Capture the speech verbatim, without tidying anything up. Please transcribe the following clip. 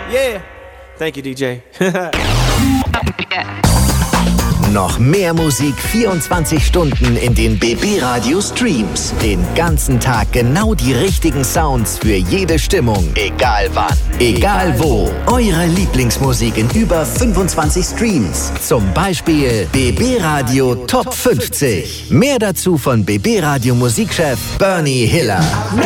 Yeah. Thank you, D J. Noch mehr Musik vierundzwanzig Stunden in den B B Radio Streams. Den ganzen Tag genau die richtigen Sounds für jede Stimmung. Egal wann, egal wo. Eure Lieblingsmusik in über fünfundzwanzig Streams. Zum Beispiel B B Radio Top fünfzig. Mehr dazu von B B Radio Musikchef Bernie Hiller.